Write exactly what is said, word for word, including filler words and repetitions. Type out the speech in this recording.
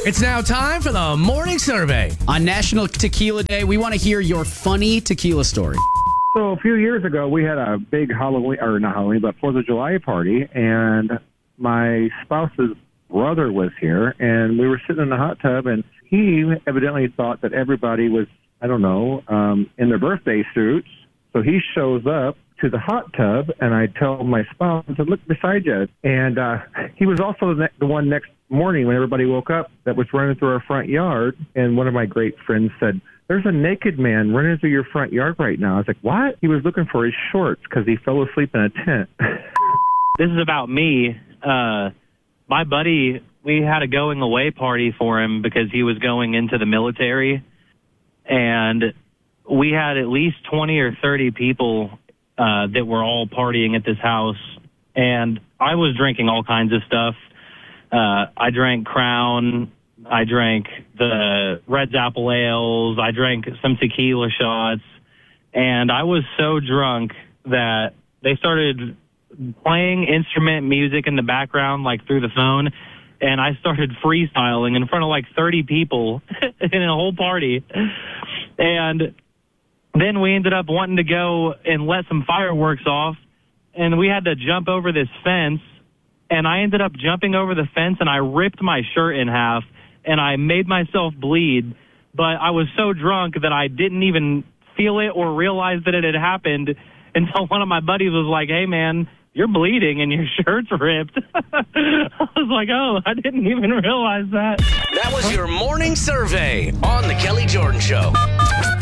It's now time for the morning survey. On National Tequila Day, we want to hear your funny tequila story. So a few years ago, we had a big Halloween, or not Halloween, but fourth of July party, and my spouse's brother was here, and we were sitting in the hot tub, and he evidently thought that everybody was, I don't know, um, in their birthday suits. So he shows up to the hot tub, and I tell my spouse, I said, look beside you. And uh, he was also the, the one next morning when everybody woke up that was running through our front yard, and one of my great friends said, there's a naked man running through your front yard right now. I was like, what? He was looking for his shorts because he fell asleep in a tent. This is about me. Uh, my buddy, we had a going away party for him because he was going into the military, and we had at least twenty or thirty people uh, that were all partying at this house, and I was drinking all kinds of stuff. Uh, I drank Crown. I drank the Red's Apple Ales. I drank some tequila shots, and I was so drunk that they started playing instrument music in the background, like through the phone, and I started freestyling in front of like thirty people in a whole party. And then we ended up wanting to go and let some fireworks off, and we had to jump over this fence, and I ended up jumping over the fence, and I ripped my shirt in half, and I made myself bleed, but I was so drunk that I didn't even feel it or realize that it had happened until one of my buddies was like, hey, man, you're bleeding and your shirt's ripped. I was like, oh, I didn't even realize that. That was your morning survey on The Kelly Jordan Show.